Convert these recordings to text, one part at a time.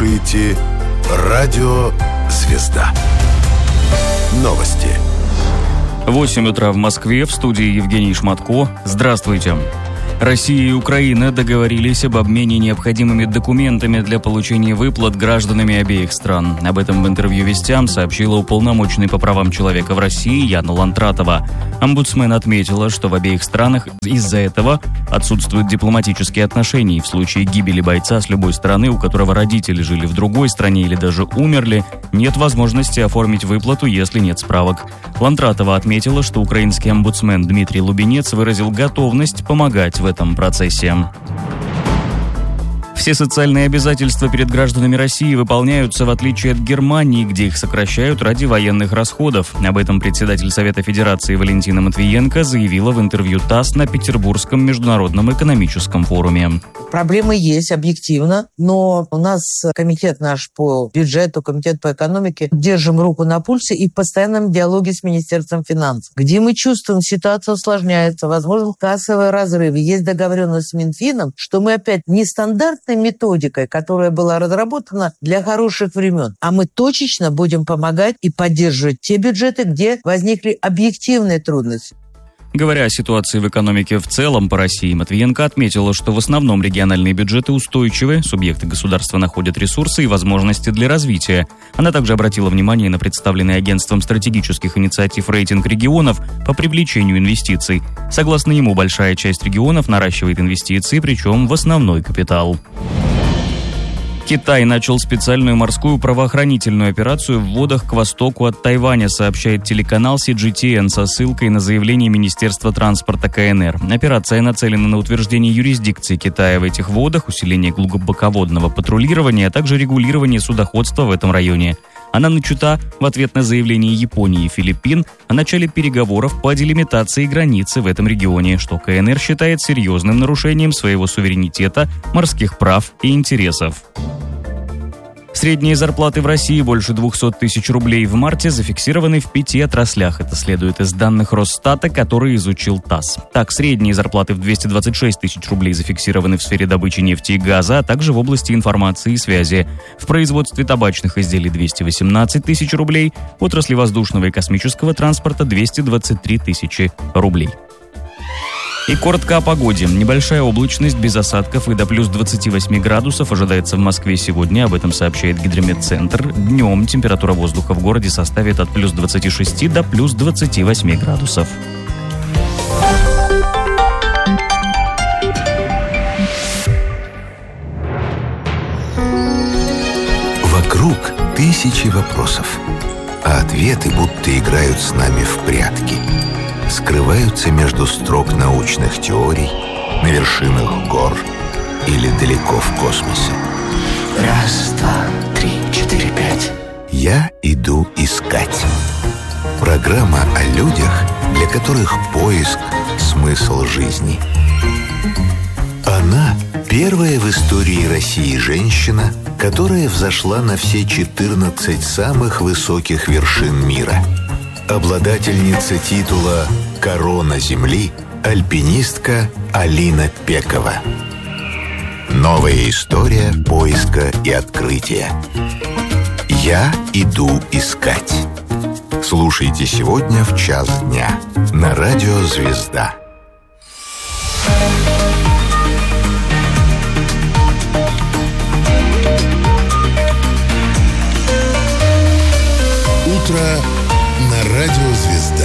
слушаете «Радио Звезда». Новости. 8 утра в Москве, в студии Евгений Шматко. Здравствуйте. Россия и Украина договорились об обмене необходимыми документами для получения выплат гражданами обеих стран. Об этом в интервью «Вестям» сообщила уполномоченный по правам человека в России Яна Лантратова. Омбудсмен отметила, что в обеих странах из-за этого отсутствуют дипломатические отношения. В случае гибели бойца с любой страны, у которого родители жили в другой стране или даже умерли, нет возможности оформить выплату, если нет справок. Лантратова отметила, что украинский омбудсмен Дмитрий Лубенец выразил готовность помогать в этом процессе. Все социальные обязательства перед гражданами России выполняются, в отличие от Германии, где их сокращают ради военных расходов. Об этом председатель Совета Федерации Валентина Матвиенко заявила в интервью ТАСС на Петербургском международном экономическом форуме. Проблемы есть, объективно, но у нас комитет наш по бюджету, комитет по экономике, держим руку на пульсе и в постоянном диалоге с Министерством финансов, где мы чувствуем, ситуация усложняется, возможно, кассовые разрывы. Есть договоренность с Минфином, что мы опять не стандартной методикой, которая была разработана для хороших времен, а мы точечно будем помогать и поддерживать те бюджеты, где возникли объективные трудности. Говоря о ситуации в экономике в целом по России, Матвиенко отметила, что в основном региональные бюджеты устойчивы, субъекты государства находят ресурсы и возможности для развития. Она также обратила внимание на представленный агентством стратегических инициатив рейтинг регионов по привлечению инвестиций. Согласно ему, большая часть регионов наращивает инвестиции, причем в основной капитал. Китай начал специальную морскую правоохранительную операцию в водах к востоку от Тайваня, сообщает телеканал CGTN со ссылкой на заявление Министерства транспорта КНР. Операция нацелена на утверждение юрисдикции Китая в этих водах, усиление глубоководного патрулирования, а также регулирование судоходства в этом районе. Она начата в ответ на заявление Японии и Филиппин о начале переговоров по делимитации границы в этом регионе, что КНР считает серьезным нарушением своего суверенитета, морских прав и интересов. Средние зарплаты в России больше 200 тысяч рублей в марте зафиксированы в 5 отраслях. Это следует из данных Росстата, которые изучил ТАСС. Так, средние зарплаты в 226 тысяч рублей зафиксированы в сфере добычи нефти и газа, а также в области информации и связи. В производстве табачных изделий 218 тысяч рублей, в отрасли воздушного и космического транспорта 223 тысячи рублей. И коротко о погоде. Небольшая облачность без осадков и до плюс 28 градусов ожидается в Москве сегодня. Об этом сообщает Гидрометцентр. Днем температура воздуха в городе составит от плюс 26 до плюс 28 градусов. Вокруг тысячи вопросов, а ответы будто играют с нами в прятки. Скрываются между строк научных теорий, на вершинах гор или далеко в космосе. Раз, два, три, четыре, пять. Я иду искать. Программа о людях, для которых поиск – смысл жизни. Она – первая в истории России женщина, которая взошла на все 14 самых высоких вершин мира. Обладательница титула «Корона Земли» альпинистка Алина Пекова. Новая история поиска и открытия. Я иду искать. Слушайте сегодня в 1:00 дня на радио «Звезда». Утро на радио «Звезда».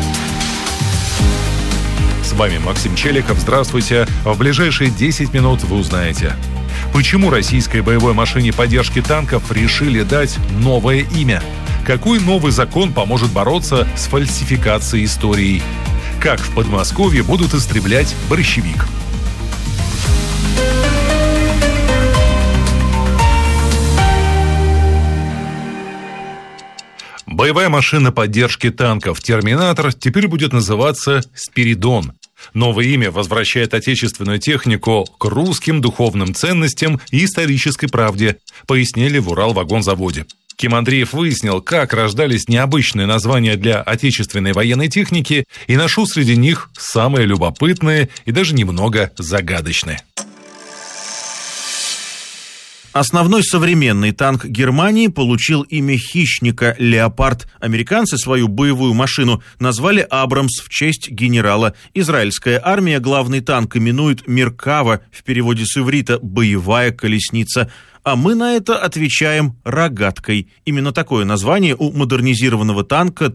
С вами Максим Челиков. Здравствуйте. В ближайшие 10 минут вы узнаете, почему российской боевой машине поддержки танков решили дать новое имя, какой новый закон поможет бороться с фальсификацией истории, как в Подмосковье будут истреблять борщевик. Боевая машина поддержки танков «Терминатор» теперь будет называться «Спиридон». Новое имя возвращает отечественную технику к русским духовным ценностям и исторической правде, пояснили в Уралвагонзаводе. Ким Андреев выяснил, как рождались необычные названия для отечественной военной техники, и нашел среди них самые любопытные и даже немного загадочные. Основной современный танк Германии получил имя хищника «Леопард». Американцы свою боевую машину назвали «Абрамс» в честь генерала. Израильская армия главный танк именует «Меркава», в переводе с иврита «боевая колесница». А мы на это отвечаем «рогаткой». Именно такое название у модернизированного танка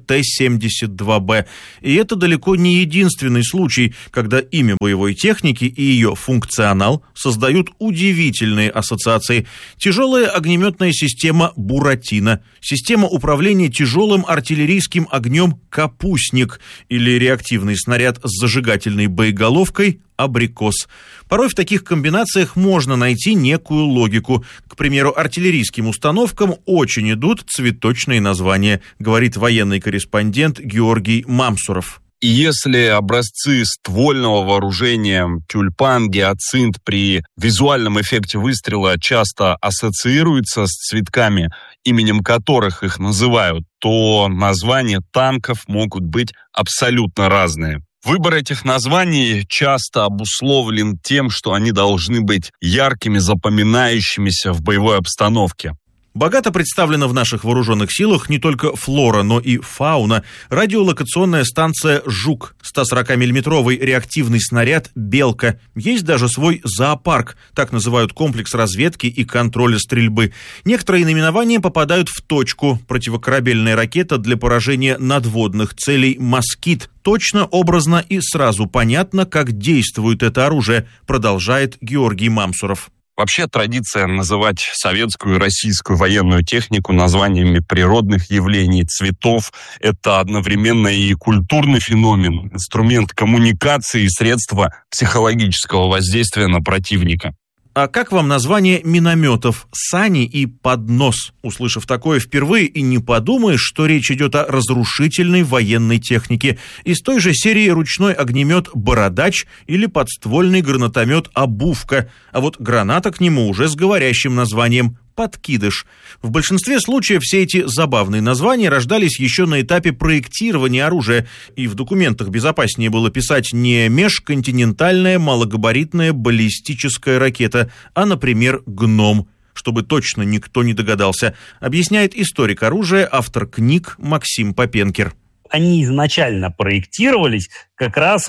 Т-72Б. И это далеко не единственный случай, когда имя боевой техники и ее функционал создают удивительные ассоциации. Тяжелая огнеметная система «Буратино», система управления тяжелым артиллерийским огнем «Капустник» или реактивный снаряд с зажигательной боеголовкой «Абрикос». Порой в таких комбинациях можно найти некую логику. К примеру, артиллерийским установкам очень идут цветочные названия, говорит военный корреспондент Георгий Мамсуров. И если образцы ствольного вооружения тюльпан, гиацинт при визуальном эффекте выстрела часто ассоциируются с цветками, именем которых их называют, то названия танков могут быть абсолютно разные. Выбор этих названий часто обусловлен тем, что они должны быть яркими, запоминающимися в боевой обстановке. Богато представлена в наших вооруженных силах не только флора, но и фауна. Радиолокационная станция «Жук», 140-миллиметровый реактивный снаряд «Белка». Есть даже свой зоопарк, так называют комплекс разведки и контроля стрельбы. Некоторые наименования попадают в точку. Противокорабельная ракета для поражения надводных целей «Москит». Точно, образно и сразу понятно, как действует это оружие, продолжает Георгий Мамсуров. Вообще традиция называть советскую и российскую военную технику названиями природных явлений, цветов – это одновременно и культурный феномен, инструмент коммуникации и средство психологического воздействия на противника. А как вам название минометов «Сани» и «Поднос»? Услышав такое впервые, и не подумаешь, что речь идет о разрушительной военной технике. Из той же серии ручной огнемет «Бородач» или подствольный гранатомет «Обувка». А вот граната к нему уже с говорящим названием «Подкидыш». В большинстве случаев все эти забавные названия рождались еще на этапе проектирования оружия, и в документах безопаснее было писать не межконтинентальная малогабаритная баллистическая ракета, а, например, «Гном», чтобы точно никто не догадался, объясняет историк оружия, автор книг Максим Попенкер. Они изначально проектировались как раз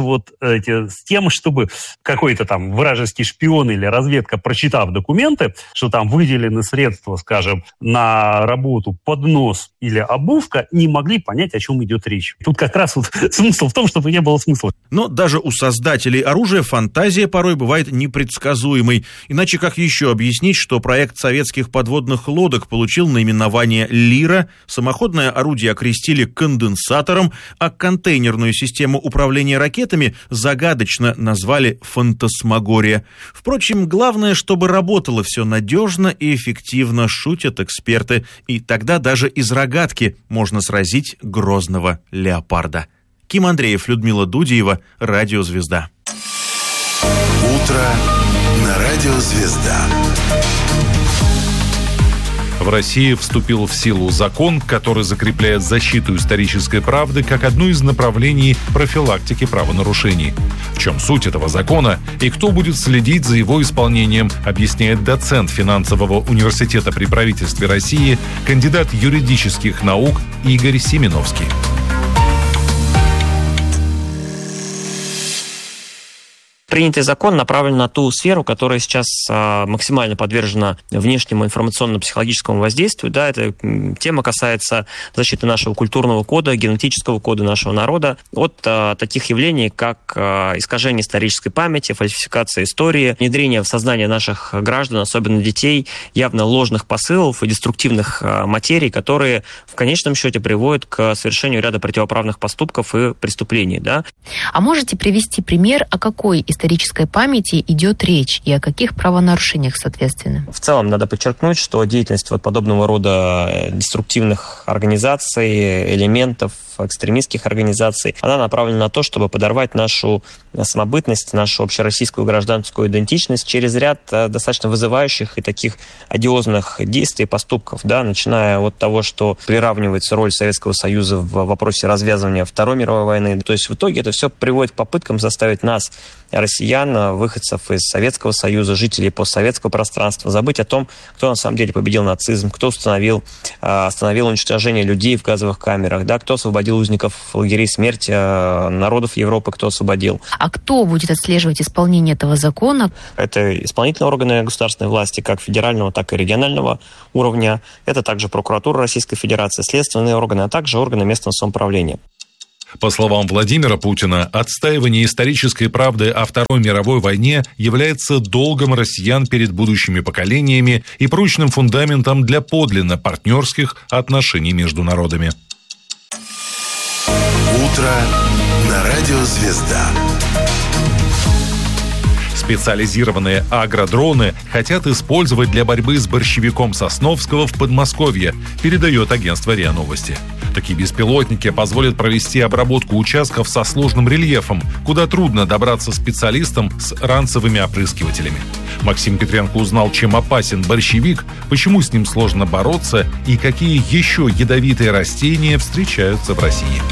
с тем, чтобы какой-то там вражеский шпион или разведка, прочитав документы, что там выделены средства, скажем, на работу «Поднос» или «Обувка», не могли понять, о чем идет речь. Тут как раз смысл в том, чтобы не было смысла. Но даже у создателей оружия фантазия порой бывает непредсказуемой. Иначе как еще объяснить, что проект советских подводных лодок получил наименование «Лира», самоходное орудие окрестили конденсатором, а контейнерную систему управления ракетами загадочно назвали «Фантасмагория». Впрочем, главное, чтобы работало все надежно и эффективно, шутят эксперты. И тогда даже из рогатки можно сразить грозного леопарда. Ким Андреев, Людмила Дудиева, Радио Звезда. Утро на Радио Звезда. В России вступил в силу закон, который закрепляет защиту исторической правды как одно из направлений профилактики правонарушений. В чем суть этого закона и кто будет следить за его исполнением, объясняет доцент финансового университета при правительстве России, кандидат юридических наук Игорь Семеновский. Принятый закон направлен на ту сферу, которая сейчас максимально подвержена внешнему информационно-психологическому воздействию. Да, эта тема касается защиты нашего культурного кода, генетического кода нашего народа от таких явлений, как искажение исторической памяти, фальсификация истории, внедрение в сознание наших граждан, особенно детей, явно ложных посылов и деструктивных материй, которые в конечном счете приводят к совершению ряда противоправных поступков и преступлений. Да. А можете привести пример, о какой исторической памяти идет речь и о каких правонарушениях, соответственно? В целом надо подчеркнуть, что деятельность подобного рода деструктивных организаций, элементов экстремистских организаций. Она направлена на то, чтобы подорвать нашу самобытность, нашу общероссийскую гражданскую идентичность через ряд достаточно вызывающих и таких одиозных действий и поступков, да, начиная от того, что приравнивается роль Советского Союза в вопросе развязывания Второй мировой войны. То есть в итоге это все приводит к попыткам заставить нас, россиян, выходцев из Советского Союза, жителей постсоветского пространства, забыть о том, кто на самом деле победил нацизм, кто остановил уничтожение людей в газовых камерах, да, кто освободил узников лагерей смерти, народов Европы, кто освободил. А кто будет отслеживать исполнение этого закона? Это исполнительные органы государственной власти, как федерального, так и регионального уровня. Это также прокуратура Российской Федерации, следственные органы, а также органы местного самоуправления. По словам Владимира Путина, отстаивание исторической правды о Второй мировой войне является долгом россиян перед будущими поколениями и прочным фундаментом для подлинно партнерских отношений между народами. Утро на радио «Звезда». Специализированные агродроны хотят использовать для борьбы с борщевиком Сосновского в Подмосковье, передает агентство РИА Новости. Такие беспилотники позволят провести обработку участков со сложным рельефом, куда трудно добраться специалистам с ранцевыми опрыскивателями. Максим Петренко узнал, чем опасен борщевик, почему с ним сложно бороться и какие еще ядовитые растения встречаются в России.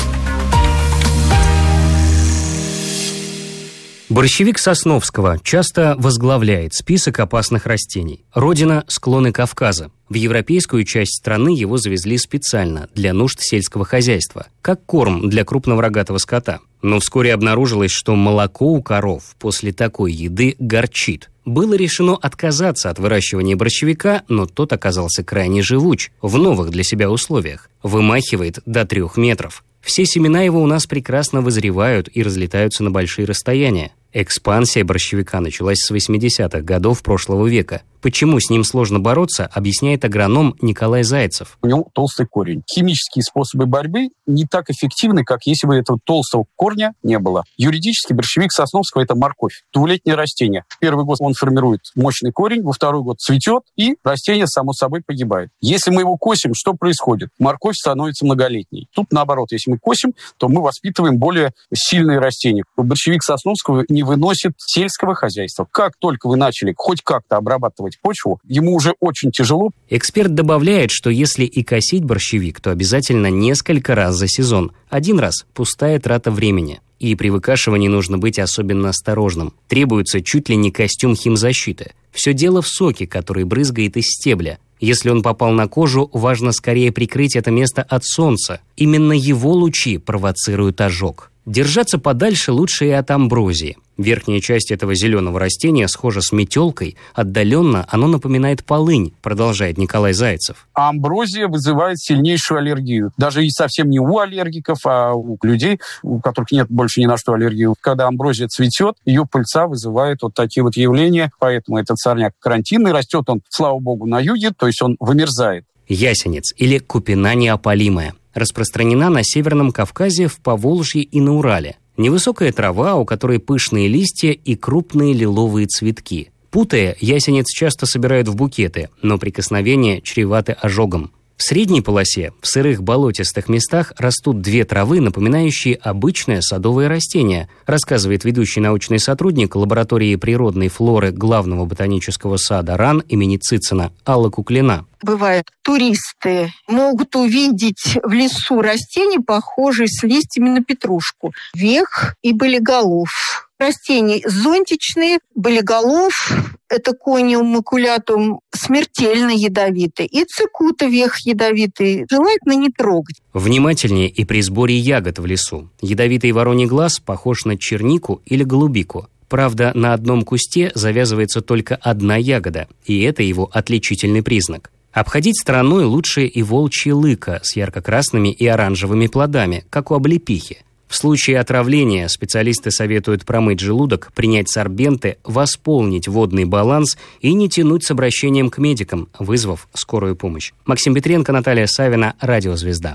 Борщевик Сосновского часто возглавляет список опасных растений. Родина – склоны Кавказа. В европейскую часть страны его завезли специально для нужд сельского хозяйства, как корм для крупного рогатого скота. Но вскоре обнаружилось, что молоко у коров после такой еды горчит. Было решено отказаться от выращивания борщевика, но тот оказался крайне живуч в новых для себя условиях. Вымахивает до 3 метров. Все семена его у нас прекрасно вызревают и разлетаются на большие расстояния. Экспансия борщевика началась с 80-х годов прошлого века. Почему с ним сложно бороться, объясняет агроном Николай Зайцев. У него толстый корень. Химические способы борьбы не так эффективны, как если бы этого толстого корня не было. Юридически борщевик Сосновского – это морковь. 2-летнее растение. В первый год он формирует мощный корень, во второй год цветет, и растение само собой погибает. Если мы его косим, что происходит? Морковь становится многолетней. Тут наоборот, если мы косим, то мы воспитываем более сильные растения. Борщевик Сосновского не выносит сельского хозяйства. Как только вы начали хоть как-то обрабатывать почву, ему уже очень тяжело. Эксперт добавляет, что если и косить борщевик, то обязательно несколько раз за сезон. Один раз – пустая трата времени. И при выкашивании нужно быть особенно осторожным. Требуется чуть ли не костюм химзащиты. Все дело в соке, который брызгает из стебля. Если он попал на кожу, важно скорее прикрыть это место от солнца. Именно его лучи провоцируют ожог. Держаться подальше лучше и от амброзии. Верхняя часть этого зеленого растения схожа с метелкой. Отдаленно оно напоминает полынь, продолжает Николай Зайцев. А амброзия вызывает сильнейшую аллергию. Даже и совсем не у аллергиков, а у людей, у которых нет больше ни на что аллергии. Когда амброзия цветет, ее пыльца вызывает вот такие вот явления. Поэтому этот сорняк карантинный. Растет он, слава богу, на юге, то есть он вымерзает. Ясенец или купина неопалимая. Распространена на Северном Кавказе, в Поволжье и на Урале. Невысокая трава, у которой пышные листья и крупные лиловые цветки. Путая, ясенец часто собирают в букеты, но прикосновения чреваты ожогом. В средней полосе, в сырых болотистых местах, растут 2 травы, напоминающие обычное садовое растение, рассказывает ведущий научный сотрудник лаборатории природной флоры Главного ботанического сада РАН имени Цицина Алла Куклина. Бывает, туристы могут увидеть в лесу растения, похожие с листьями на петрушку. Вех и болиголов. Растения зонтичные, болиголов, это кониум макулятум, смертельно ядовитый. И цикута вех ядовитый, желательно не трогать. Внимательнее и при сборе ягод в лесу. Ядовитый вороний глаз похож на чернику или голубику. Правда, на одном кусте завязывается только одна ягода, и это его отличительный признак. Обходить стороной лучше и волчья лыка с ярко-красными и оранжевыми плодами, как у облепихи. В случае отравления специалисты советуют промыть желудок, принять сорбенты, восполнить водный баланс и не тянуть с обращением к медикам, вызвав скорую помощь. Максим Петренко, Наталья Савина, Радио «Звезда».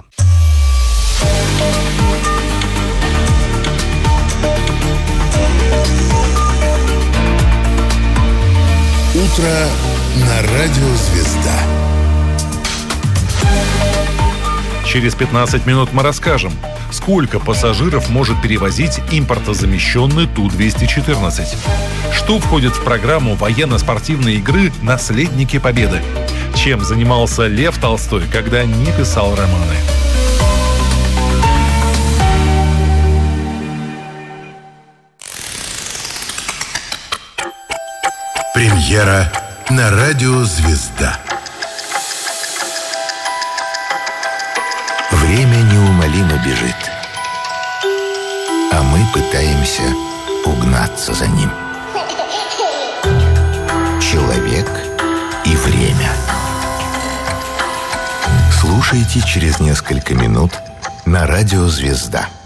Утро на радио «Звезда». Через 15 минут мы расскажем. Сколько пассажиров может перевозить импортозамещенный Ту-214? Что входит в программу военно-спортивной игры «Наследники Победы»? Чем занимался Лев Толстой, когда не писал романы? Премьера на радио «Звезда». Время неумолимо бежит, а мы пытаемся угнаться за ним. Человек и время. Слушайте через несколько минут на радио «Звезда».